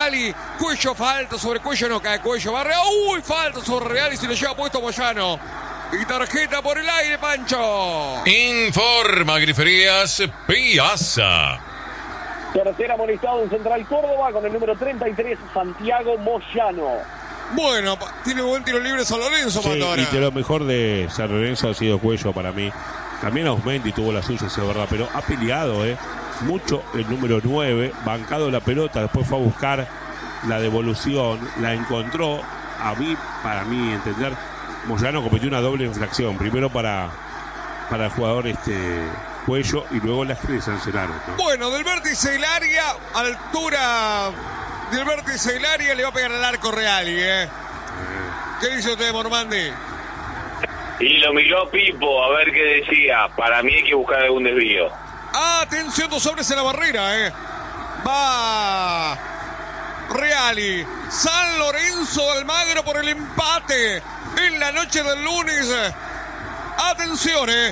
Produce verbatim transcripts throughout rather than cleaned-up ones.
Reali. Cuello, falta sobre Cuello, no cae Cuello. Va Reali. Uy, falta sobre Reali. Se le lleva puesto Moyano. Y tarjeta por el aire, Pancho. Informa Griferías Piazza. Tercera amonestado en Central Córdoba con el número treinta y tres, Santiago Moyano. Bueno, tiene buen tiro libre San Lorenzo, sí, Pandora. Y de lo mejor de San Lorenzo ha sido Cuello para mí. También Ausmendi tuvo la suya, es verdad, pero ha peleado eh, mucho el número nueve, bancado la pelota, después fue a buscar la devolución, la encontró. A mí, para mí entender, Moyano cometió una doble infracción. Primero para, para el jugador este Cuello y luego las que le sancionaron, ¿no? Bueno, del vértice del área, altura del vértice del área, le va a pegar al arco Reali, ¿eh? eh. ¿Qué dice usted, Mormandi? Y lo miró Pipo, a ver qué decía. Para mí hay que buscar algún desvío. Ah, atención, dos hombres en la barrera, ¿eh? Va Reali. San Lorenzo de Almagro por el empate en la noche del lunes. Atención, ¿eh?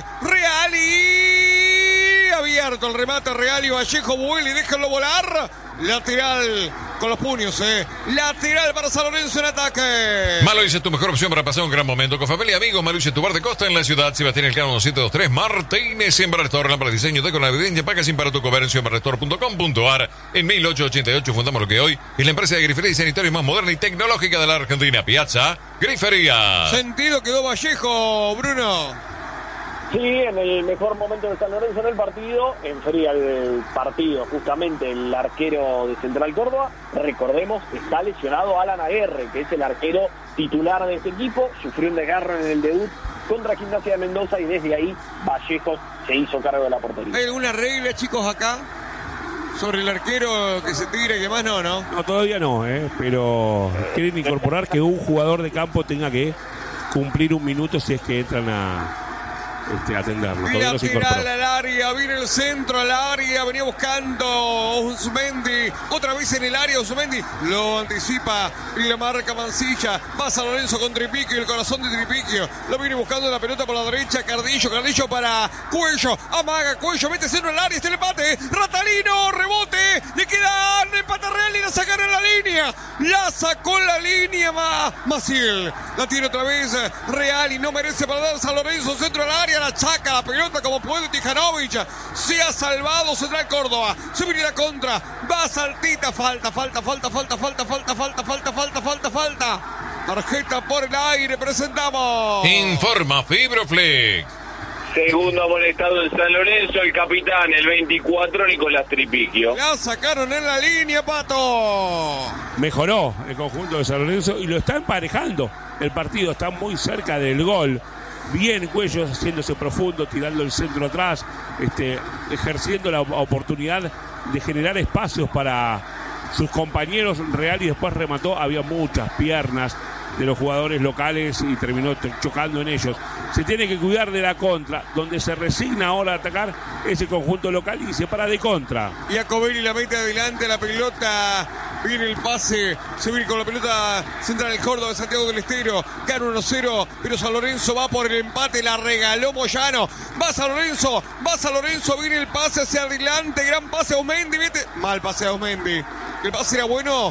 Reali. Abierto el remate, Reali. Vallejo, Bueli, déjenlo volar. Lateral con los puños, eh. Lateral para San Lorenzo en ataque. Maluice, tu mejor opción para pasar un gran momento con familia y amigos. Maluice, tu bar de costa en la ciudad. Sebastián Elcano setecientos veintitrés. Martínez, Siembra Restaurant, lámpara de diseño, deco, evidencia, paga sin para tu comercio en restaurant punto com punto ar. En mil ochocientos ochenta y ocho fundamos lo que hoy es la empresa de grifería y sanitario más moderna y tecnológica de la Argentina. Piazza Grifería. Sentido quedó Vallejo, Bruno. Sí, en el mejor momento de San Lorenzo en el partido, enfría el partido justamente el arquero de Central Córdoba. Recordemos, está lesionado Alan Aguerre, que es el arquero titular de este equipo. Sufrió un desgarro en el debut contra Gimnasia de Mendoza y desde ahí Vallejo se hizo cargo de la portería. ¿Hay alguna regla, chicos, acá sobre el arquero que se tira y demás? No, ¿no? No, todavía no, ¿eh? Pero quieren incorporar que un jugador de campo tenga que cumplir un minuto si es que entran a... Este, atenderlo. Lateral al área, viene el centro al área, venía buscando Uzmendi, otra vez en el área Uzmendi, lo anticipa y le marca Mancilla, va San Lorenzo con Tripiquio, el corazón de Tripiquio, lo viene buscando la pelota por la derecha, Cardillo, Cardillo para Cuello, amaga Cuello, mete centro al área, está el empate, Ratalino, rebote, le quedan empate Real y la sacaron en la línea, la sacó en la línea Ma, Maciel, la tiene otra vez Real y no merece para dar San Lorenzo, centro al área, la chaca, la pelota como puede Tijanovic, se ha salvado Central Córdoba, se viene la contra, va Saltita, falta, falta, falta, falta, falta, falta, falta, falta, falta, falta, falta, tarjeta por el aire, presentamos. Informa Fibroflex. Segundo amonestado en San Lorenzo, el capitán, el veinticuatro, Nicolás Tripiquio. La sacaron en la línea, Pato. Mejoró el conjunto de San Lorenzo y lo está emparejando el partido, está muy cerca del gol. Bien Cuello haciéndose profundo, tirando el centro atrás, este, ejerciendo la oportunidad de generar espacios para sus compañeros. Real y después remató, había muchas piernas de los jugadores locales y terminó chocando en ellos. Se tiene que cuidar de la contra, donde se resigna ahora a atacar ese conjunto local y se para de contra. Y a Covelli la mete adelante, la pelota, viene el pase, se viene con la pelota central el Córdoba de Santiago del Estero, gana uno cero, pero San Lorenzo va por el empate, la regaló Moyano, va San Lorenzo, va San Lorenzo, viene el pase hacia adelante, gran pase a Ausmendi, vete, mal pase a Ausmendi, el pase era bueno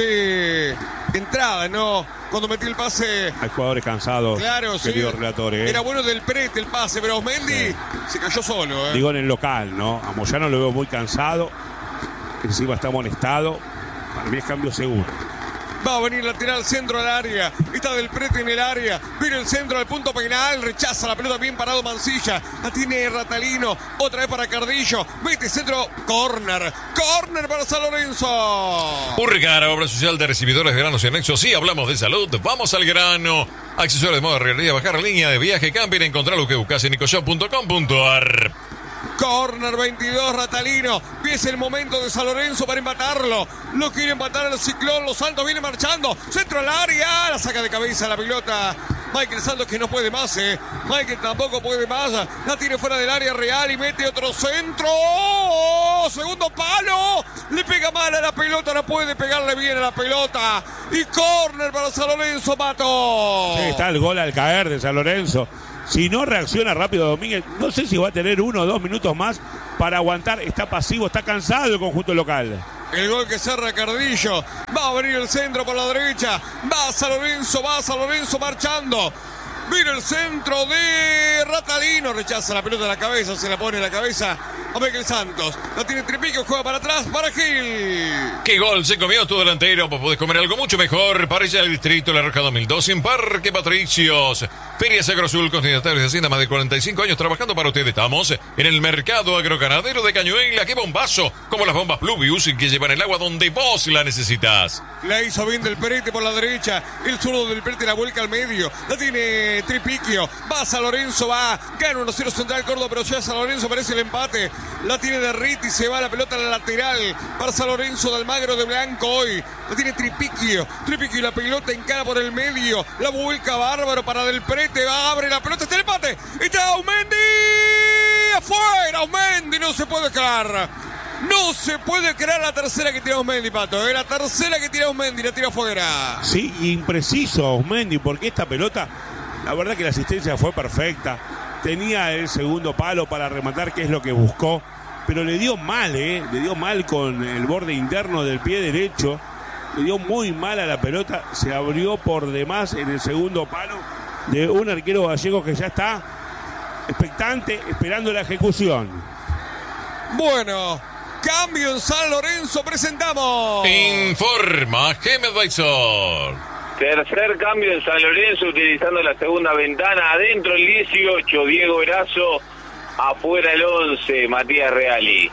de entrada, ¿no? Cuando metió el pase. Hay jugadores cansados, claro, queridos sí. relatores. ¿eh? Era bueno del Prete el pase, pero Ausmendi sí. se cayó solo. ¿eh? Digo en el local, ¿no? A Moyano lo veo muy cansado. Encima está amonestado. Para mí es cambio seguro. Va a venir lateral centro al área. Está del Prete en el área. Viene el centro al punto penal. Rechaza la pelota, bien parado Mancilla. La tiene Ratalino. Otra vez para Cardillo. Mete centro. Corner. Corner para San Lorenzo. Urgar, obra social de recibidores de granos y anexos. Sí, hablamos de salud. Vamos al grano. Accesorios de moda, realidad, bajar línea de viaje, camping. Encontrar lo que buscas en nicoshop punto com punto ar. Corner veintidós, Ratalino. Empieza el momento de San Lorenzo para empatarlo. Lo quiere empatar el Ciclón. Los Santos viene marchando. Centro al área. La saca de cabeza la pelota. Michael Santos que no puede más, eh. Michael tampoco puede más. La tiene fuera del área Real y mete otro centro. ¡Oh! Segundo palo. Le pega mal a la pelota. No puede pegarle bien a la pelota. Y corner para San Lorenzo, Pato. Sí, está el gol al caer de San Lorenzo. Si no reacciona rápido Domínguez, no sé si va a tener uno o dos minutos más para aguantar. Está pasivo, está cansado el conjunto local. El gol que cerra Cardillo. Va a venir el centro por la derecha. Va San Lorenzo, va San Lorenzo marchando. Mira el centro de Ratalino. Rechaza la pelota de la cabeza. Se la pone en la cabeza a Michael Santos. La tiene Tripiquio. Juega para atrás para Gil. ¿Qué gol se comió tu delantero? Pues podés comer algo mucho mejor. Parrilla del Distrito La Roja dos mil dos en Parque Patricios. Feria Agrosul, consignatarios de Hacienda, más de cuarenta y cinco años trabajando para ustedes. Estamos en el mercado agroganadero de Cañuelas. ¡Qué bombazo! Como las bombas Pluvius que llevan el agua donde vos la necesitas. La hizo bien del Perete por la derecha. El zurdo del Perete la vuelca al medio. La tiene Tripiquio. Va San Lorenzo, va. Gana uno cero Central Córdoba, pero ya San Lorenzo merece el empate. La tiene de Riti, se va la pelota a la lateral. Para San Lorenzo de Almagro de Blanco hoy. La tiene Tripiquio. Tripiquio y la pelota encara por el medio. La vuelca bárbaro para del Perete. Va, abre la pelota, está el empate. Está Aumendi. Afuera, Aumendi. No se puede creer. No se puede creer la tercera que tira Aumendi, Pato. Es la tercera que tira Aumendi, la tira afuera. Sí, impreciso Aumendi, porque esta pelota, la verdad que la asistencia fue perfecta. Tenía el segundo palo para rematar, que es lo que buscó. Pero le dio mal, ¿eh? Le dio mal con el borde interno del pie derecho. Le dio muy mal a la pelota. Se abrió por demás en el segundo palo de un arquero gallego que ya está expectante, esperando la ejecución. Bueno, cambio en San Lorenzo, presentamos. Informa Game Advisor. Tercer cambio en San Lorenzo, utilizando la segunda ventana. Adentro el dieciocho, Diego Erazo. Afuera el once, Matías Reali.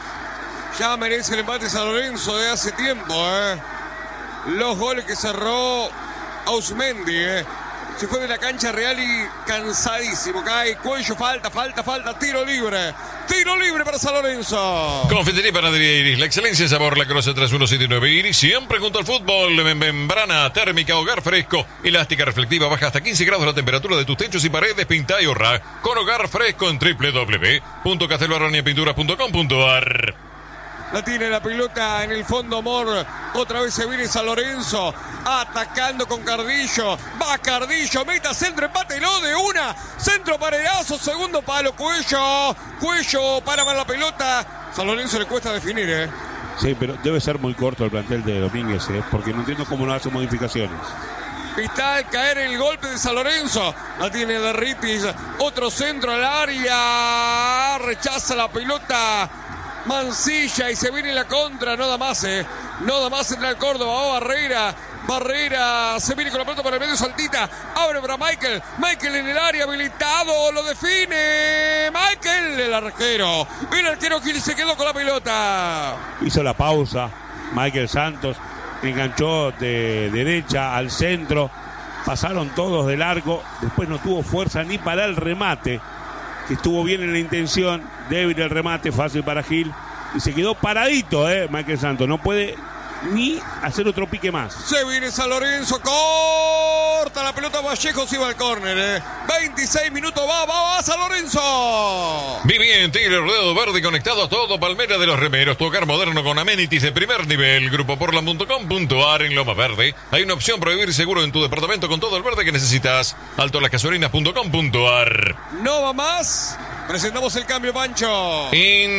Ya merece el empate San Lorenzo de hace tiempo, ¿eh? Los goles que cerró Ausmendi, ¿eh? Se fue de la cancha Reali cansadísimo. Cae cuello, falta, falta, falta. Tiro libre. Tiro libre para San Lorenzo. Confitería y Panadería Iris. La excelencia de sabor. La Croce tres uno siete nueve Iris. Siempre junto al fútbol. Membrana térmica, hogar fresco. Elástica reflectiva. Baja hasta quince grados la temperatura de tus techos y paredes. Pinta y ahorra con hogar fresco en doble u doble u doble u punto castelbarronia pinturas punto com punto a r. La tiene la pelota en el fondo, Mor. Otra vez se viene San Lorenzo. Atacando con Cardillo. Va Cardillo. Meta centro, empate, no de una. Centro para Erazo. Segundo palo. Cuello. Cuello para ver la pelota. San Lorenzo le cuesta definir, ¿eh? Sí, pero debe ser muy corto el plantel de Domínguez, ¿eh? Porque no entiendo cómo no hace modificaciones. Está al caer el golpe de San Lorenzo. La tiene de Ritis. Otro centro al área. Rechaza la pelota Mancilla y se viene la contra. No da más, eh. No da más Central Córdoba. Va Barrera. Barrera se viene con la pelota por el medio, saltita. Abre para Michael. Michael en el área, habilitado. Lo define Michael, el arquero. El arquero Gil se quedó con la pelota. Hizo la pausa. Michael Santos enganchó de derecha al centro. Pasaron todos de largo. Después no tuvo fuerza ni para el remate, que estuvo bien en la intención. Débil el remate, fácil para Gil. Y se quedó paradito, eh, Michael Santos. No puede ni hacer otro pique más. Se viene San Lorenzo, corta la pelota Vallejos y va al córner, eh. veintiséis minutos, va, va, va San Lorenzo. Viví en Tigre Rodeo Verde, conectado a todo Palmera de los Remeros, tu hogar moderno con amenities de primer nivel. Grupo Portland punto com punto a r. En Loma Verde hay una opción para vivir seguro en tu departamento con todo el verde que necesitas. Alto las gasolinas punto com punto a r. No va más. Presentamos el cambio, Pancho.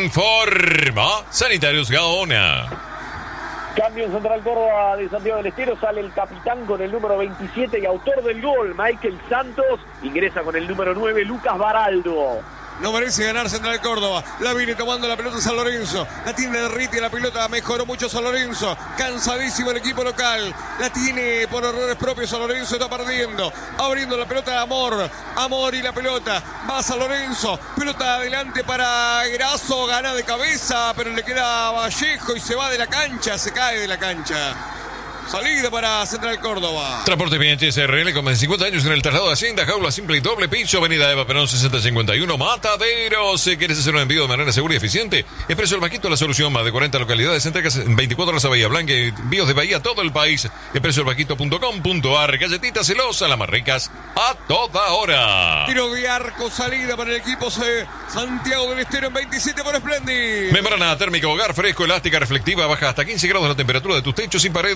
Informa Sanitarios Gaona. Cambio en Central Córdoba de Santiago del Estero. Sale el capitán con el número veintisiete y autor del gol, Michael Santos. Ingresa con el número nueve, Lucas Baraldo. No merece ganar Central Córdoba. La viene tomando la pelota San Lorenzo. La tiene de Riti, la pelota mejoró mucho San Lorenzo. Cansadísimo el equipo local. La tiene por errores propios San Lorenzo. Está perdiendo. Abriendo la pelota de Amor. Amor y la pelota. Va San Lorenzo. Pelota adelante para Erazo. Gana de cabeza, pero le queda a Vallejo y se va de la cancha. Se cae de la cancha. Salida para Central Córdoba. Transporte B H S R L con cincuenta años en el traslado de Hacienda, jaula simple y doble piso, avenida Eva Perón sesenta cincuenta y uno, Mataderos. Si quieres hacer un envío de manera segura y eficiente, Expreso El Vaquito, la solución. Más de cuarenta localidades, entregas en veinticuatro horas a Bahía Blanca y envíos de Bahía a todo el país. Expreso El Vaquito punto com punto a r. Galletitas celosas, las más ricas a toda hora. Tiro de arco, salida para el equipo C. Santiago del Estero en veintisiete por Splendid. Membrana térmica, hogar fresco, elástica, reflectiva, baja hasta quince grados la temperatura de tus techos sin paredes, pintadas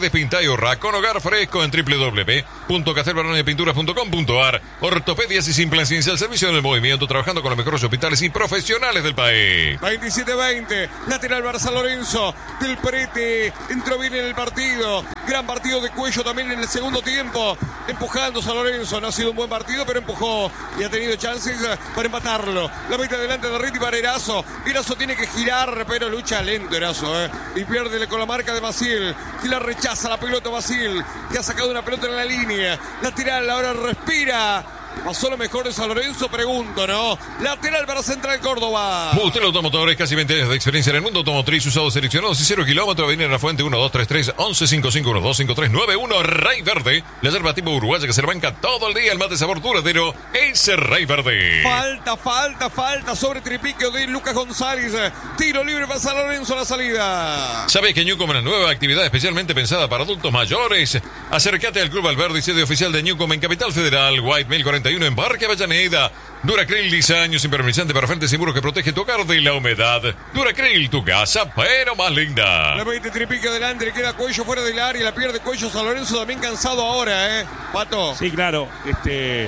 y ahorra con hogar fresco en doble u doble u doble u punto castelbarone pinturas punto com punto a r. Ortopedias y Simplenciencia al servicio del movimiento, trabajando con los mejores hospitales y profesionales del país. veintisiete veinte, lateral para San Lorenzo. Del Prete entró bien en el partido. Gran partido de Cuello también en el segundo tiempo. Empujando San Lorenzo. No ha sido un buen partido, pero empujó y ha tenido chances para empatarlo. La mete adelante de Ritti para Erazo. Erazo tiene que girar, pero lucha lento Erazo, ¿eh? Y pierde con la marca de Maciel. Y la rechaza la pelota Maciel, que ha sacado una pelota en la línea. Lateral, ahora respira. ¿Pasó lo mejor de San Lorenzo? Pregunto, ¿no? Lateral para Central Córdoba. Usted Automotores, casi veinte años de experiencia en el mundo automotriz, usados seleccionados y cero kilómetros. Avenida La Fuente, uno dos tres tres, once cincuenta y cinco, uno dos cinco tres nueve uno. Rey Verde, la yerba tipo uruguaya que se le banca todo el día. El mate sabor duradero es Rey Verde. Falta, falta, falta sobre Tripiquio de Lucas González. Tiro libre para San Lorenzo a la salida. ¿Sabes que Newcom es una nueva actividad especialmente pensada para adultos mayores? Acércate al Club Alberdi, sede oficial de Newcom en Capital Federal, White mil cuarenta y uno en Parque Avellaneda. Duracryl, diseños impermeabilizantes para frentes seguros que protege tu hogar de la humedad. Duracryl, tu casa, pero más linda. La mete Tripiquio adelante, le queda Cuello fuera del área, la pierde Cuello. San Lorenzo también cansado ahora, ¿eh? Pato. Sí, claro, este...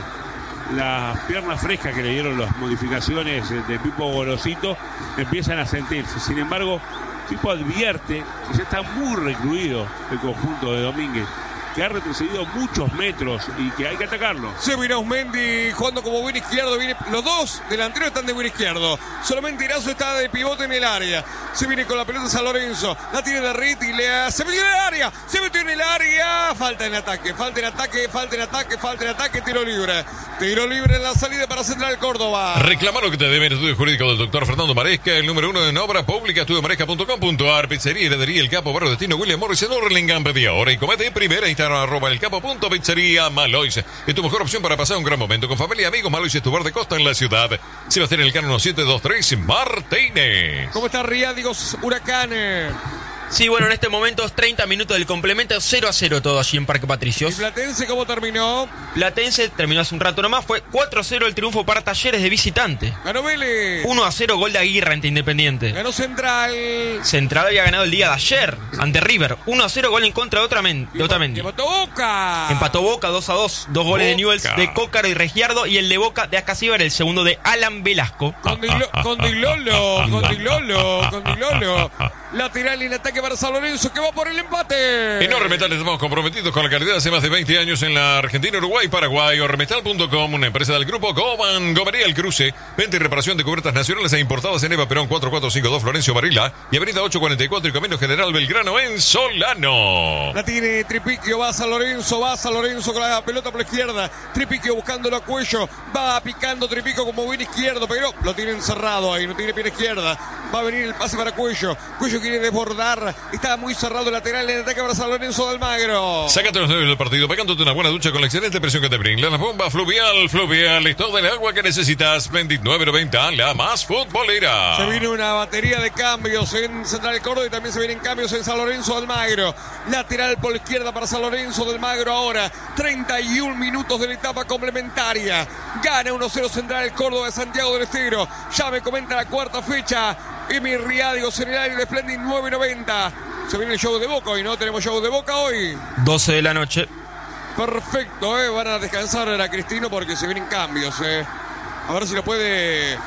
las piernas frescas que le dieron las modificaciones de Pipo Gorosito empiezan a sentirse. Sin embargo, Pipo advierte que ya está muy recluido el conjunto de Domínguez, que ha retrocedido muchos metros y que hay que atacarlo. Se viene Ausmendi jugando como buen izquierdo. Viene, los dos delanteros están de buen izquierdo. Solamente Erazo está de pivote en el área. Se viene con la pelota San Lorenzo. La tiene de Ritti. Le hace. Se metió en el área. Se metió en el área. Falta en ataque. Falta en ataque. Falta en ataque. Falta en ataque. Tiro libre. Tiro libre en la salida para Central Córdoba. Reclama lo que te debe en el estudio jurídico del doctor Fernando Maresca, el número uno en obra pública, estudio maresca punto com punto a r. Pizzería Heredería El Capo, Barrio Destino, William Morris en Orlingham. Pedí ahora y comete primera Instagram arroba el capo punto pizzería. Malois es tu mejor opción para pasar un gran momento con familia y amigos. Malois es tu bar de costa en la ciudad. Sebastián Elcano uno siete dos tres Martínez. ¿Cómo está Riadigos Huracanes? Sí, bueno, en este momento treinta minutos del complemento, cero a cero todo allí en Parque Patricios. ¿Y Platense cómo terminó? Platense terminó hace un rato nomás, fue cuatro a cero el triunfo para Talleres de visitante. Ganó Vélez. uno a cero gol de Aguirre ante Independiente. Ganó Central. Central había ganado el día de ayer ante River. uno a cero gol en contra de Otamendi. De Otamendi. Empató Boca. Empató Boca dos a dos. Dos goles Boca. de Newell's, de Cócaro y Regiardo. Y el de Boca de Acasíbar, el segundo de Alan Velasco. Con Dilolo, con Dilolo, con Dilolo, con Dilolo. Lateral en ataque para San Lorenzo, que va por el empate. En Ormetal estamos comprometidos con la calidad hace más de veinte años en la Argentina, Uruguay, Paraguay. Ormetal punto com, una empresa del grupo Goban, Gomería El Cruce, venta y reparación de cubiertas nacionales e importadas en Eva Perón cuatro cuatro cinco dos Florencio Varela y avenida ocho cuarenta y cuatro y Camino General Belgrano en Solano. La tiene Tripiquio, va San Lorenzo, va San Lorenzo con la pelota por la izquierda. Tripiquio buscándolo a Cuello, va picando Tripiquio como buen izquierdo, pero lo tiene encerrado ahí, no tiene pierna izquierda. Va a venir el pase para Cuello. Cuello quiere desbordar, está muy cerrado el lateral en ataque para San Lorenzo de Almagro. Sácate los nervios del partido, pegándote una buena ducha con la excelente presión que te brinda la bomba Fluvial. Fluvial es todo el agua que necesitas. Splendid nueve noventa, la más futbolera. Se viene una batería de cambios en Central Córdoba y también se vienen cambios en San Lorenzo de Almagro. Lateral por la izquierda para San Lorenzo de Almagro ahora. treinta y un minutos de la etapa complementaria. Gana uno cero Central Córdoba de Santiago del Estero. Ya me comenta la cuarta fecha. Emi Riadigos en el aire de Splendid nueve noventa. Se viene el show de Boca hoy, ¿no? Tenemos show de Boca hoy. doce de la noche. Perfecto, ¿eh? Van a descansar a Cristino porque se vienen cambios, ¿eh? A ver si lo puede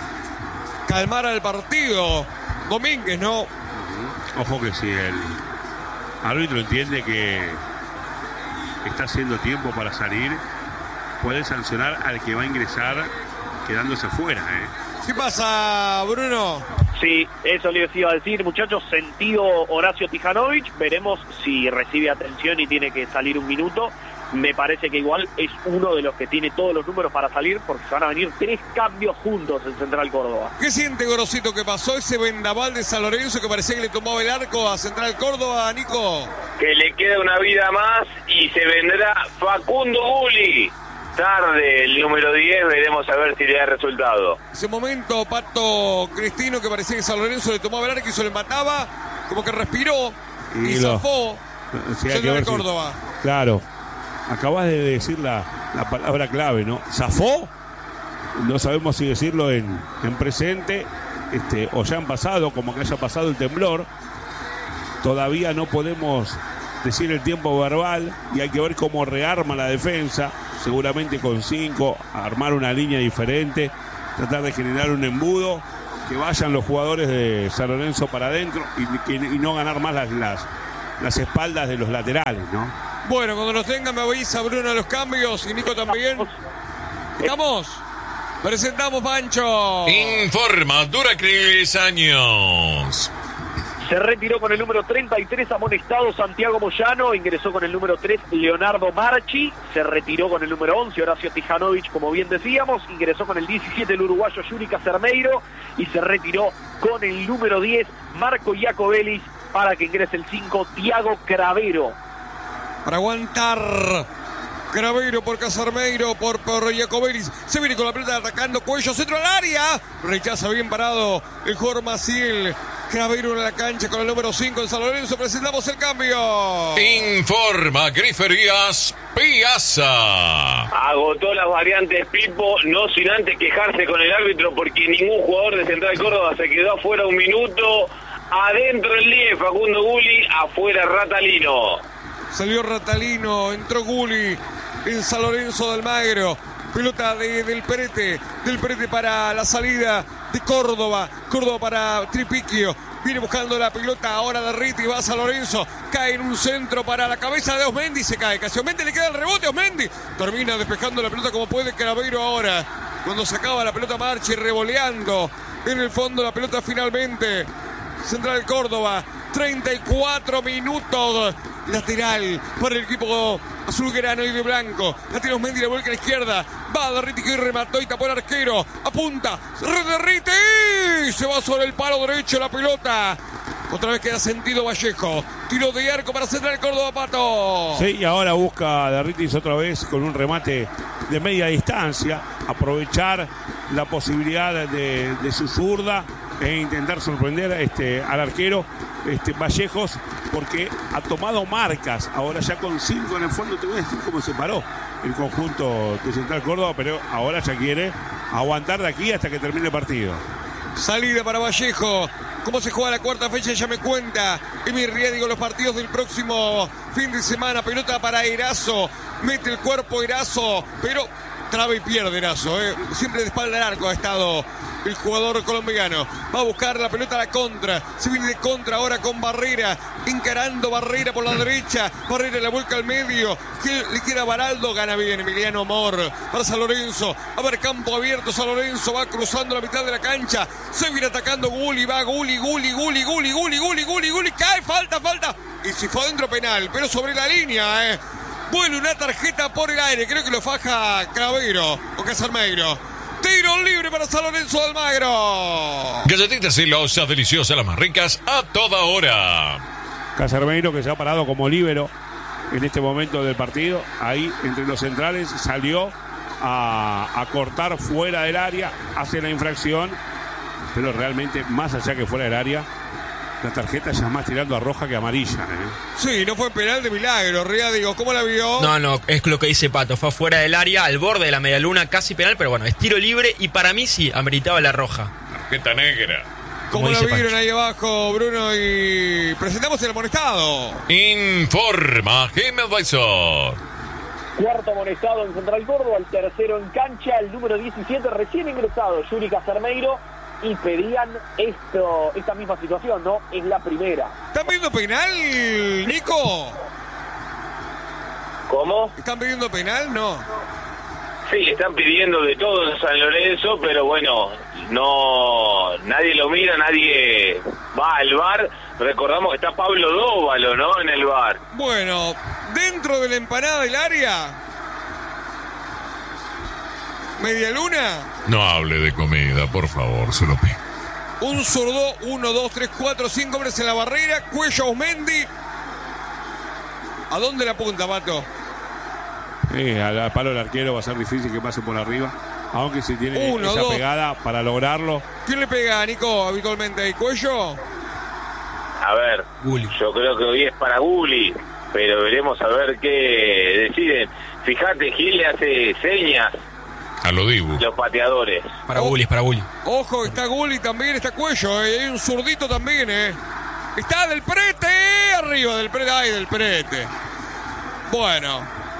calmar al partido Domínguez, ¿no? Ojo que si el árbitro entiende que está haciendo tiempo para salir, puede sancionar al que va a ingresar quedándose fuera, ¿eh? ¿Qué pasa, Bruno? Sí, eso les iba a decir, muchachos. Sentido Horacio Tijanovic. Veremos si recibe atención y tiene que salir un minuto. Me parece que igual es uno de los que tiene todos los números para salir, porque se van a venir tres cambios juntos en Central Córdoba. ¿Qué siente, Gorosito, que pasó ese vendaval de San Lorenzo que parecía que le tomaba el arco a Central Córdoba, Nico? Que le queda una vida más y se vendrá Facundo Gulli. Tarde, el número diez, veremos a ver si le da resultado. Ese momento, Pato Cristino, que parecía que San Lorenzo le tomaba el arco y se le mataba, como que respiró y, y lo, zafó sí, Central Córdoba. Si, claro, acabas de decir la, la palabra clave, ¿no? ¿Zafó? No sabemos si decirlo en, en presente este, o ya en pasado, como que haya pasado el temblor. Todavía no podemos decir el tiempo verbal y hay que ver cómo rearma la defensa, seguramente con cinco, armar una línea diferente, tratar de generar un embudo, que vayan los jugadores de San Lorenzo para adentro y, que, y no ganar más las, las, las espaldas de los laterales, ¿no? Bueno, cuando nos tenga me avisa Bruno los cambios y Nico también. ¿Estamos? Presentamos, Pancho. Informa Duracris Años. Se retiró con el número treinta y tres amonestado Santiago Moyano, ingresó con el número tres Leonardo Marchi, se retiró con el número once Horacio Tijanovic, como bien decíamos, ingresó con el diecisiete el uruguayo Yuri Casermeiro y se retiró con el número diez Marco Iacobelis para que ingrese el cinco Tiago Cravero. Para aguantar Cravero por Casermeiro, por, por Iacobelis. Se viene con la pelota atacando Cuello, centro al área. Rechaza bien parado el jugador Maciel. Cravero en la cancha con el número cinco en San Lorenzo. Presentamos el cambio. Informa Griferías Piazza. Agotó las variantes Pipo, no sin antes quejarse con el árbitro porque ningún jugador de Central Córdoba se quedó afuera un minuto. Adentro el diez, Facundo Gulli, afuera Ratalino. Salió Ratalino, entró Gulli en San Lorenzo de Almagro. Pelota de, del Perete, del Perete para la salida de Córdoba. Córdoba para Tripiquio. Viene buscando la pelota ahora de Riti, va a San Lorenzo. Cae en un centro para la cabeza de Osmendi. Se cae casi Osmendi, le queda el rebote a Osmendi. Termina despejando la pelota como puede Cravero ahora. Cuando sacaba la pelota Marchi, revoleando en el fondo la pelota finalmente. Central Córdoba, treinta y cuatro minutos. Lateral para el equipo azulgrano y de blanco. La tiene Osmendi, le vuelca a la izquierda. Va Derriti que remató y tapó el arquero. Apunta. Derriti. Se va sobre el palo derecho la pelota. Otra vez queda sentido Vallejo. Tiro de arco para Central Córdoba, Pato. Sí, y ahora busca Derritis otra vez con un remate de media distancia. Aprovechar la posibilidad de, de su zurda e intentar sorprender este, al arquero este, Vallejos, porque ha tomado marcas. Ahora ya con cinco en el fondo, te voy a decir cómo se paró el conjunto de Central Córdoba, pero ahora ya quiere aguantar de aquí hasta que termine el partido. Salida para Vallejo. ¿Cómo se juega la cuarta fecha? Ya me cuenta Emir Riedigo los partidos del próximo fin de semana. Pelota para Erazo. Mete el cuerpo Erazo, pero traba y pierde Erazo. ¿eh? Siempre de espalda al arco ha estado el jugador colombiano. Va a buscar la pelota a la contra. Se viene de contra ahora con Barrera. Encarando Barrera por la derecha. Barrera la vuelca al medio. Que le queda Baraldo. Gana bien Emiliano Amor. Para San Lorenzo. A ver, campo abierto. San Lorenzo va cruzando la mitad de la cancha. Se viene atacando Gulli. Va Gulli, Gulli, Gulli, Gulli, Gulli, Gulli, Gulli, Gulli. Cae, falta, falta. Y si fue adentro penal. Pero sobre la línea, eh. Vuelve una tarjeta por el aire. Creo que lo faja Cravero o Casermeiro. Tiro libre para San Lorenzo de Almagro. Galletitas celosas, deliciosas, las más ricas a toda hora. Casermeiro, que se ha parado como líbero en este momento del partido. Ahí entre los centrales salió a, a cortar fuera del área, hace la infracción, pero realmente más allá que fuera del área, la tarjeta ya es más tirando a roja que amarilla. ¿eh? Sí, no fue penal de milagro, Riadigo. ¿Cómo la vio? No, no, es lo que dice Pato. Fue fuera del área, al borde de la medialuna, casi penal, pero bueno, es tiro libre y para mí sí, ameritaba la roja. Tarjeta negra. ¿Cómo la vieron Pancho ahí abajo, Bruno? Y presentamos el amonestado. Informa Jiménez Baizor. Cuarto amonestado en Central Córdoba, el tercero en cancha, el número diecisiete recién ingresado, Yuri Casermeiro. Y pedían esto, esta misma situación, ¿no? Es la primera. ¿Están pidiendo penal, Nico? ¿Cómo? ¿Están pidiendo penal? No. Sí, están pidiendo de todo en San Lorenzo, pero bueno, no, nadie lo mira, nadie va al V A R. Recordamos que está Pablo Dóvalo, ¿no? En el V A R. Bueno, dentro de la empanada del área. ¿Media luna? No hable de comida, por favor, se lo pido. Un zurdo, uno, dos, tres, cuatro, cinco hombres en la barrera. Cuello Osmendi. ¿A dónde la apunta, Pato? Eh, al, al palo del arquero va a ser difícil que pase por arriba. Aunque si tiene Uno, esa dos. pegada para lograrlo. ¿Quién le pega, Nico, habitualmente ahí? ¿Cuello? A ver, Gulli. yo creo que hoy es para Gulli, pero veremos a ver qué deciden. Fíjate, Gil le hace señas A lo Dibu. los pateadores. Para Oh. Gulli, para Gulli. Ojo, está Gulli también, está Cuello, eh. Hay un zurdito también, eh. Está del Prete. arriba del Prete, ay, del Prete. Bueno,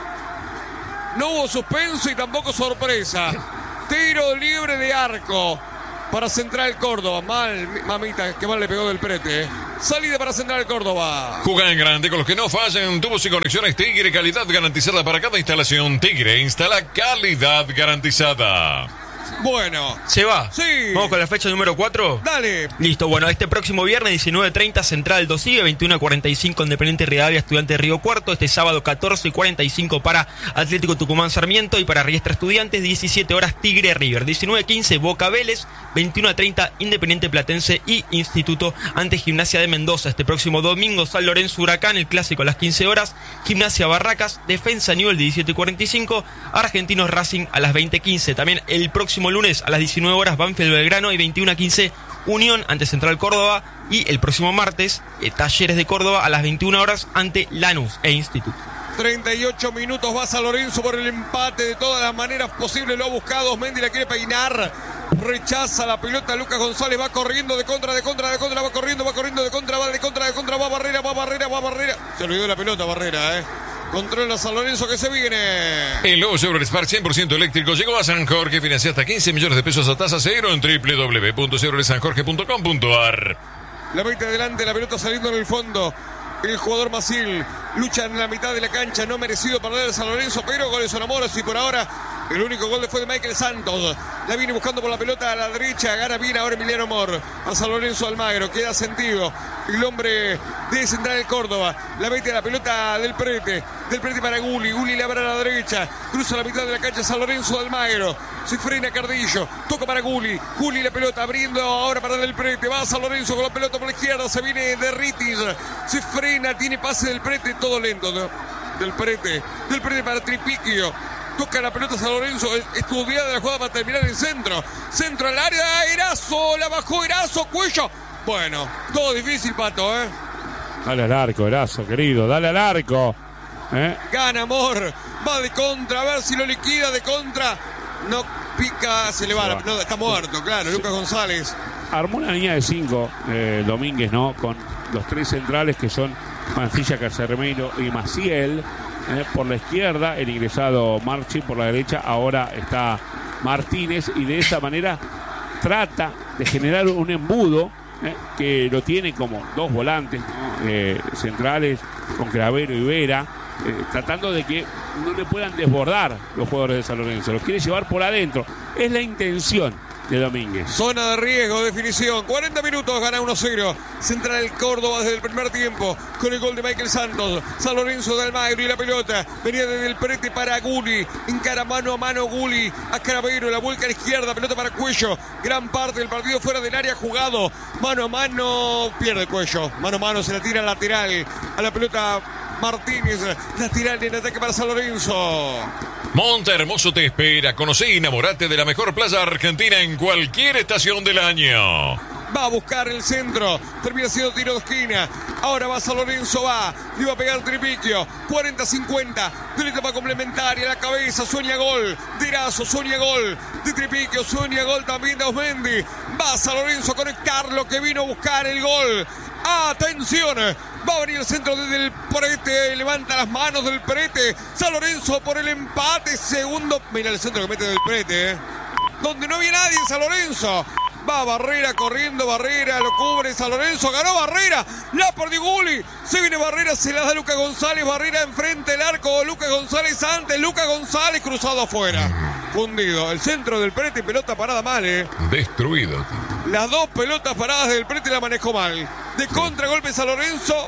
no hubo suspenso y tampoco sorpresa. Tiro libre de arco para Central Córdoba. Mal, mamita, que mal le pegó del Prete. ¿eh? Salida para Central Córdoba. Juega en grande con los que no fallan. Tubos y conexiones Tigre, calidad garantizada para cada instalación. Tigre instala calidad garantizada. Bueno. ¿Se va? Sí. ¿Vamos con la fecha número cuatro? Dale. Listo, bueno, este próximo viernes diecinueve treinta Central Dosigue, veintiuno cuarenta y cinco Independiente Rivadavia, Estudiante de Río Cuarto. Este sábado catorce cuarenta y cinco para Atlético Tucumán Sarmiento y para Riestra Estudiantes, diecisiete horas Tigre River. diecinueve quince Boca Vélez, veintiuno treinta Independiente Platense y Instituto ante Gimnasia de Mendoza. Este próximo domingo San Lorenzo Huracán, el clásico a las quince horas, Gimnasia Barracas, Defensa Newell diecisiete cuarenta y cinco, Argentinos Racing a las veinte quince. También el próximo lunes a las diecinueve horas Banfield Belgrano y veintiuno quince Unión ante Central Córdoba, y el próximo martes eh, Talleres de Córdoba a las veintiuna horas ante Lanús e Instituto. treinta y ocho minutos, va San Lorenzo por el empate de todas las maneras posibles, lo ha buscado, Mendy la quiere peinar, rechaza la pelota, Lucas González va corriendo de contra, de contra, de contra, va corriendo, va corriendo de contra, va de contra, de contra, va Barrera, va Barrera, va Barrera, se olvidó de la pelota Barrera, eh. Controla San Lorenzo que se viene. El nuevo Chevrolet Spark cien por ciento eléctrico llegó a San Jorge, financia hasta quince millones de pesos a tasa cero en doble u doble u doble u punto chevrolet san jorge punto com punto a r. La mete adelante, la pelota saliendo en el fondo. El jugador Masil lucha en la mitad de la cancha, no merecido perder el San Lorenzo, pero goles son amores y por ahora el único gol fue de Michael Santos. La viene buscando por la pelota a la derecha, gana bien ahora Emiliano Mor. A San Lorenzo Almagro, queda sentido el hombre de Central de Córdoba. La mete a la pelota del Prete, del Prete para Guli, Guli la abre a la derecha, cruza la mitad de la cancha San Lorenzo de Almagro. Se frena Cardillo, toca para Guli, Guli la pelota abriendo ahora para del Prete, va a San Lorenzo con la pelota por la izquierda, se viene de Ritis, se frena, tiene pase del Prete, todo lento, ¿no? Del Prete, del Prete para Tripiquio, toca la pelota San Lorenzo, estudiada la jugada para terminar el centro, centro al área, Erazo, la bajó Erazo, Cuello, bueno, todo difícil, Pato, ¿eh? Dale al arco, Erazo, querido, dale al arco. ¿Eh? Gana Amor, va de contra, a ver si lo liquida de contra. No pica, se le va, la, no, está muerto, claro, Lucas González. Armó una línea de cinco, eh, Domínguez, ¿no? Con los tres centrales que son Mancilla, Cacermelo y Maciel. Eh, por la izquierda, el ingresado Marchi, por la derecha, ahora está Martínez, y de esa manera trata de generar un embudo eh, que lo tiene como dos volantes, ¿no? eh, centrales con Cravero y Vera. Eh, tratando de que no le puedan desbordar los jugadores de San Lorenzo, los quiere llevar por adentro, es la intención de Domínguez. Zona de riesgo, definición, cuarenta minutos, gana uno cero Central Córdoba desde el primer tiempo con el gol de Michael Santos. San Lorenzo de Almagro y la pelota venía desde el Prete para Guli, encara mano a mano Guli a Cravero, la vuelca a la izquierda, pelota para Cuello, gran parte del partido fuera del área jugado, mano a mano, pierde Cuello, mano a mano, se la tira lateral a la pelota Martínez, lateral en ataque para San Lorenzo. Monte Hermoso te espera. Conoce y enamorate de la mejor playa argentina en cualquier estación del año. Va a buscar el centro, termina siendo tiro de esquina. Ahora va San Lorenzo, va, le va a pegar Tripiquio, cuarenta cincuenta, de la etapa complementaria, la cabeza, sueña gol, de Erazo, sueña gol, de Tripiquio, sueña gol también de Osmendi. Va San Lorenzo a conectar lo que vino a buscar el gol. ¡Atención! Va a venir el centro desde el Prete, levanta las manos del Prete. San Lorenzo por el empate, segundo. Mira el centro que mete del Prete, ¿eh? Donde no había nadie en San Lorenzo. Va Barrera corriendo, Barrera lo cubre San Lorenzo, ganó Barrera, la perdió Guli, se viene Barrera, se la da Lucas González, Barrera enfrente del arco, Lucas González antes, Lucas González cruzado afuera, fundido, el centro del Prete, pelota parada mal, eh. Destruido. Las dos pelotas paradas del Prete la manejó mal, de contragolpe San Lorenzo,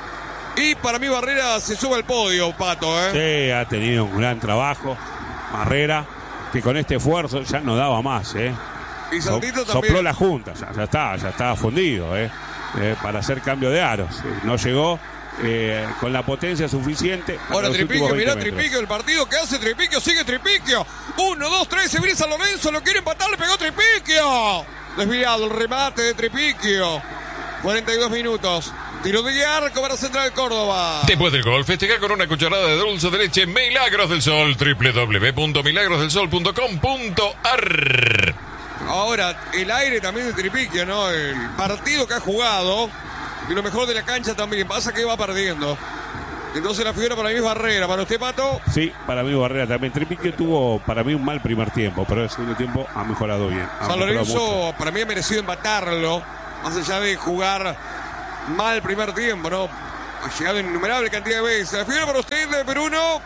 y para mí Barrera se sube al podio, Pato, eh. Sí, ha tenido un gran trabajo, Barrera, que con este esfuerzo ya no daba más, eh. Y Santito so, también. Sopló la junta, ya, ya está, ya está fundido, eh, eh, para hacer cambio de aros. Eh, no llegó eh, con la potencia suficiente. Ahora Tripiquio, mirá Tripiquio, el partido que hace Tripiquio, sigue Tripiquio. Uno, dos, tres, se viene San Lorenzo, lo quiere empatar, le pegó Tripiquio. Desviado el remate de Tripiquio. cuarenta y dos minutos. Tiro de arco para Central Córdoba. Después del gol, festeja con una cucharada de dulce de leche Milagros del Sol. doble u doble u doble u punto milagros del sol punto com punto a r. Ahora, el aire también de Tripiquio, ¿no? El partido que ha jugado y lo mejor de la cancha también. Pasa que va perdiendo. Entonces la figura para mí es Barrera. ¿Para usted, Pato? Sí, para mí Barrera también. Tripiquio tuvo para mí un mal primer tiempo, pero el segundo tiempo ha mejorado bien. Ha San mejorado Lorenzo mucho. para mí ha merecido empatarlo, más allá de jugar mal el primer tiempo, ¿no? Ha llegado innumerable cantidad de veces. La figura para usted, Peruno.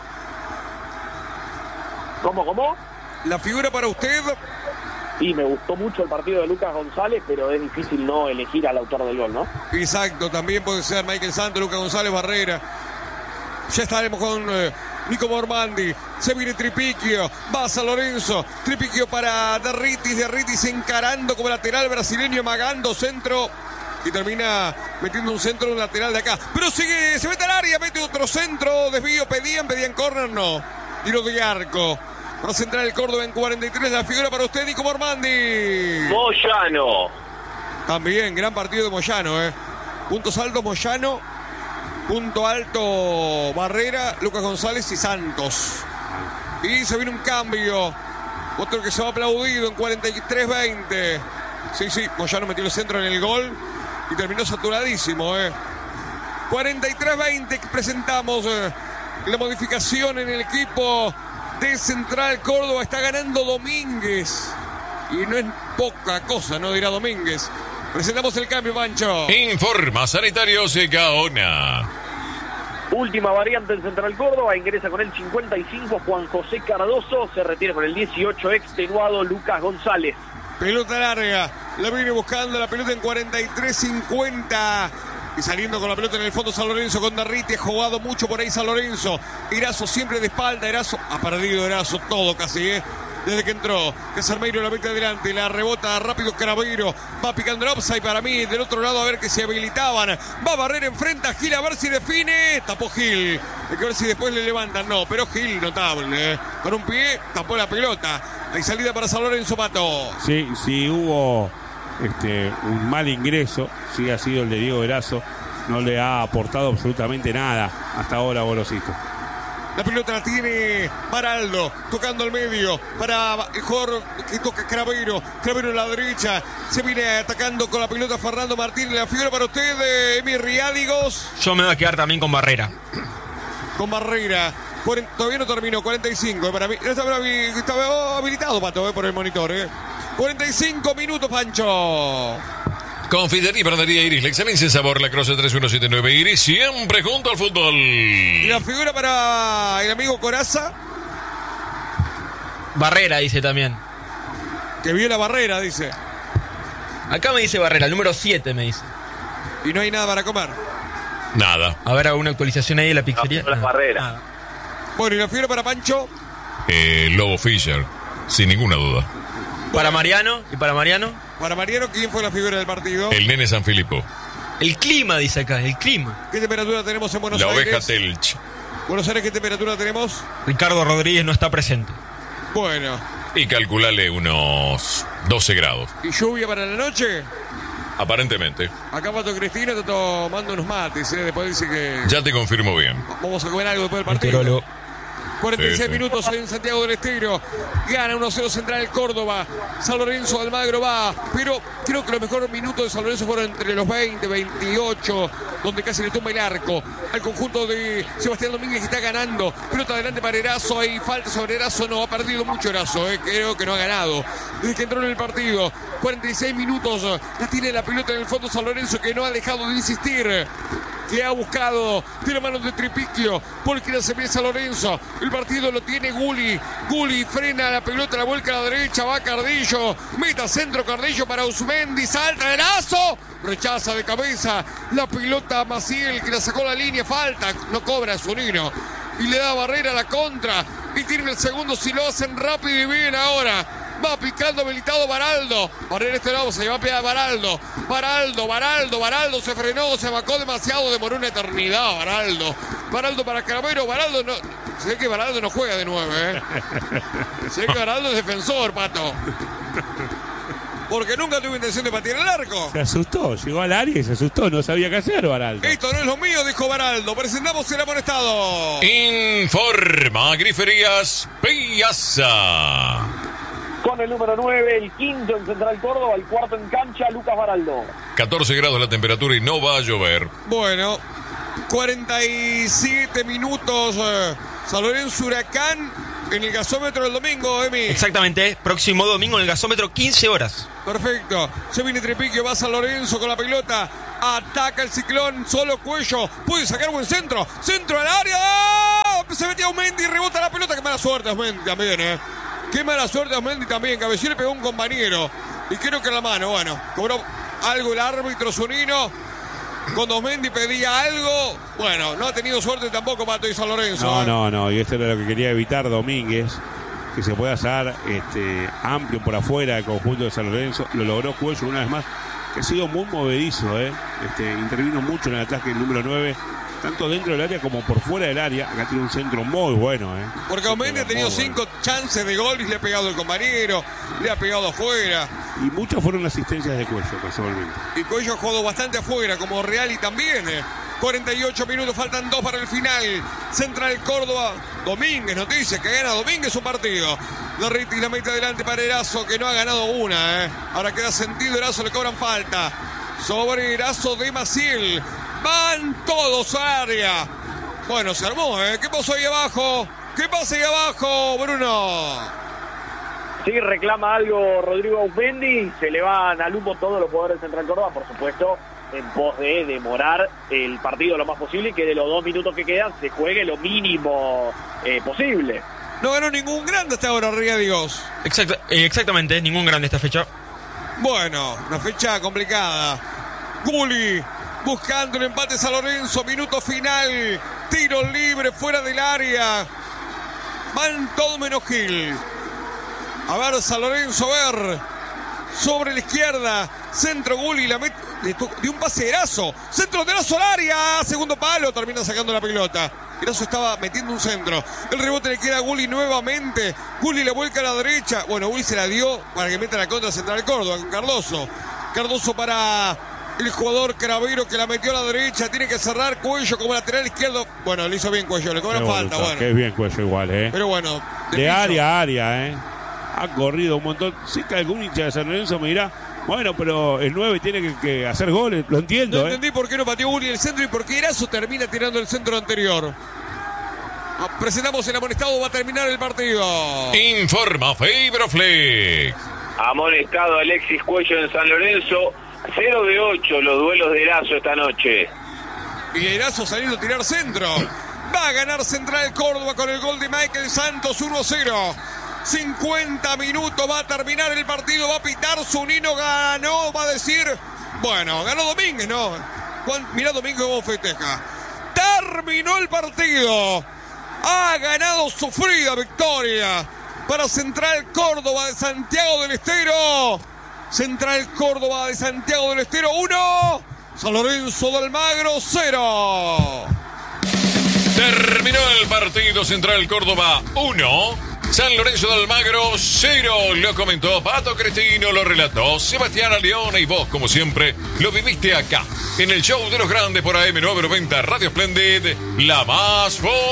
¿Cómo, cómo? La figura para usted. Y me gustó mucho el partido de Lucas González, pero es difícil no elegir al autor del gol, ¿no? Exacto, también puede ser Michael Santos, Lucas González, Barrera. Ya estaremos con eh, Nico Mormandi. Se viene Tripiquio. Va San Lorenzo. Tripiquio para Derritis. Derritis encarando como lateral brasileño, amagando centro. Y termina metiendo un centro en un lateral de acá. Pero sigue, se mete al área, mete otro centro. Desvío, pedían, pedían córner, no. Tiro de arco. Va a centrar el Córdoba en cuarenta y tres. La figura para usted, Nico Mormandi. Moyano. También, gran partido de Moyano, eh. Puntos altos, Moyano. Punto alto, Barrera, Lucas González y Santos. Y se viene un cambio. Otro que se va aplaudido en cuarenta y tres veinte. Sí, sí, Moyano metió el centro en el gol y terminó saturadísimo. Eh. cuarenta y tres veinte presentamos eh, la modificación en el equipo de Central Córdoba. Está ganando Domínguez. Y no es poca cosa, no dirá Domínguez. Presentamos el cambio, Pancho. Informa Sanitarios Gaona. Última variante en Central Córdoba, ingresa con el cincuenta y cinco Juan José Cardoso, se retira con el dieciocho extenuado Lucas González. Pelota larga, la viene buscando la pelota en cuarenta y tres cincuenta. Y saliendo con la pelota en el fondo San Lorenzo con Darriti, ha jugado mucho por ahí San Lorenzo. Erazo siempre de espalda, Erazo ha perdido Erazo todo casi, ¿eh? Desde que entró, Casarmeiro la mete adelante, la rebota rápido Carabeiro, va picando el offside para mí, del otro lado a ver que se habilitaban, va Barrera enfrenta a Gil a ver si define, tapó Gil, hay que ver si después le levantan, no, pero Gil notable, ¿eh? Con un pie tapó la pelota, hay salida para San Lorenzo, Pato. Sí, sí hubo este, un mal ingreso, sí ha sido el de Diego Erazo, no le ha aportado absolutamente nada hasta ahora a Gorosito. La pelota la tiene Baraldo, tocando al medio para el jugador que toca Cravero. Cravero en la derecha, se viene atacando con la pelota Fernando Martínez. La figura para usted, Emi Riádigos. Yo me voy a quedar también con Barrera. Con Barrera. Todavía no terminó, cuarenta y cinco. Para mí, estaba, estaba habilitado, Pato, eh, por el monitor. Eh. cuarenta y cinco minutos, Pancho. Confitería y Panadería Iris, la excelencia en sabor, la Croce tres uno siete nueve Iris, siempre junto al fútbol. Y la figura para el amigo Coraza. Barrera dice también. Que vio la Barrera, dice. Acá me dice Barrera, el número siete me dice. Y no hay nada para comer. Nada. A ver, alguna actualización ahí de la pizzería. No, no, la Barrera. Nada. Bueno, y la figura para Pancho. Eh, Lobo Fischer, sin ninguna duda. Para Mariano, y para Mariano. Para Mariano, ¿quién fue la figura del partido? El nene San Filipo. El clima, dice acá, el clima. ¿Qué temperatura tenemos en Buenos La Aires? oveja Telch. Buenos Aires, ¿qué temperatura tenemos? Ricardo Rodríguez no está presente. Bueno. Y calculale unos doce grados. ¿Y lluvia para la noche? Aparentemente. Acá Pato Cristina está tomando unos mates, ¿eh? Después dice que Ya te confirmo bien. vamos a comer algo después del partido. Meteorólogo. cuarenta y seis Sí, sí. minutos en Santiago del Estero. Gana uno cero Central Córdoba. San Lorenzo Almagro va. Pero creo que los mejores minutos de San Lorenzo fueron entre los veinte, veintiocho, donde casi le tumba el arco al conjunto de Sebastián Domínguez, que está ganando. Pelota adelante para Erazo. Hay falta sobre Erazo. No, ha perdido mucho Erazo. Eh. Creo que no ha ganado. Desde que entró en el partido. cuarenta y seis minutos. La tiene la pelota en el fondo San Lorenzo, que no ha dejado de insistir. Que ha buscado de la mano de Tripiquio, porque la se ve San Lorenzo. El partido lo tiene Guli. Guli frena la pelota, la vuelca a la derecha, va Cardillo, meta centro Cardillo para Usmendi, salta Erazo, rechaza de cabeza la pelota a Maciel, que la sacó la línea, falta, no cobra Zunino. Y le da Barrera a la contra, y tiene el segundo si lo hacen rápido y bien ahora. Va picando habilitado Baraldo. Barrera este lado, se va a pegar Baraldo. Baraldo, Baraldo, Baraldo se frenó, se vacó demasiado, demoró una eternidad Baraldo. Baraldo para Caramero, Baraldo no. Se ve que Baraldo no juega de nueve, ¿eh? Se ve que Baraldo es defensor, Pato. Porque nunca tuvo intención de patear el arco. Se asustó, llegó al área y se asustó, no sabía qué hacer, Baraldo. Esto no es lo mío, dijo Baraldo. Presentamos el amonestado. Informa Griferías Piazza. con el número nueve, el quinto en Central Córdoba, el cuarto en cancha, Lucas Baraldo. catorce grados la temperatura y no va a llover. Bueno, cuarenta y siete minutos, eh, San Lorenzo Huracán en el gasómetro del domingo, Emi. Exactamente, próximo domingo en el gasómetro, quince horas. Perfecto, se viene Trepiquio, va San Lorenzo con la pelota, ataca el Ciclón, solo Cuello, puede sacar buen centro, centro al área, se metió Osmendi y rebota la pelota, qué mala suerte Osmendi también, eh. Qué mala suerte Osmendi también, cabeció le pegó un compañero, y creo que en la mano, bueno, cobró algo el árbitro Zunino, cuando Osmendi pedía algo, bueno, no ha tenido suerte tampoco Pato y San Lorenzo. No, eh. no, no, y esto era lo que quería evitar Domínguez, que se pueda hacer este, amplio por afuera del conjunto de San Lorenzo. Lo logró Cuello una vez más, que ha sido muy movedizo, ¿eh? Este, intervino mucho en el ataque el número nueve, tanto dentro del área como por fuera del área. Acá tiene un centro muy bueno, ¿eh? Porque Osmendi ha tenido cinco bueno. chances de gol y le ha pegado el compañero, le ha pegado afuera. Y muchas fueron asistencias de Cuello, casualmente. Y Cuello ha jugado bastante afuera, como Reali también, ¿eh? cuarenta y ocho minutos, faltan dos para el final. Central Córdoba, Domínguez, noticia que gana Domínguez un partido. Larriti la mete adelante para Erazo, que no ha ganado una, ¿eh? Ahora queda sentido, Erazo le cobran falta. Sobre Erazo de Maciel. Van todos a área. Bueno, se armó, ¿eh? ¿Qué pasó ahí abajo? ¿Qué pasa ahí abajo, Bruno? Sí, reclama algo Rodrigo Osmendi. Se le van al humo todos los jugadores de Central Córdoba, por supuesto, en pos de demorar el partido lo más posible y que de los dos minutos que quedan se juegue lo mínimo eh, posible. No ganó ningún grande hasta ahora, Ría Dios. Exacta, eh, exactamente, ningún grande esta fecha. Bueno, una fecha complicada. Gulli buscando el empate San Lorenzo, minuto final, tiro libre fuera del área. Van todo menos Gil. A ver, San Lorenzo, a ver. Sobre la izquierda, centro Gulli, la mete de un pase Erazo, centro de Erazo al área, segundo palo, termina sacando la pelota. Erazo estaba metiendo un centro, el rebote le queda a Gulli nuevamente, Gulli le vuelca a la derecha, bueno, Gulli se la dio para que meta la contra Central Córdoba con Cardoso, Cardoso para el jugador Cravero que la metió a la derecha, tiene que cerrar Cuello como lateral izquierdo, bueno, le hizo bien Cuello, le cobran falta, bueno. Qué bien Cuello igual, eh. Pero bueno. De, de área a área, eh. Ha corrido un montón, si que algún hincha de San Lorenzo me dirá, bueno, pero el nueve tiene que, que hacer goles, lo entiendo. No ¿eh? entendí por qué no pateó Gulli el centro y por qué Erazo termina tirando el centro anterior. Presentamos el amonestado, va a terminar el partido. Informa Fibroflex. Amonestado Alexis Cuello en San Lorenzo, cero de ocho los duelos de Erazo esta noche. Y Erazo saliendo a tirar centro. Va a ganar Central Córdoba con el gol de Michael Santos, uno a cero. cincuenta minutos, va a terminar el partido, va a pitar Zunino, ganó, va a decir, bueno, ganó Domínguez, ¿no? Juan, mirá Domínguez cómo festeja. Terminó el partido, ha ganado sufrida victoria para Central Córdoba de Santiago del Estero. Central Córdoba de Santiago del Estero, uno, San Lorenzo de Almagro, cero. Terminó el partido, Central Córdoba uno, San Lorenzo de Almagro cero. Lo comentó Pato Cristino, lo relató Sebastián Leone y vos, como siempre, lo viviste acá, en el show de los grandes por A M novecientos noventa Radio Splendid, la más fuerte.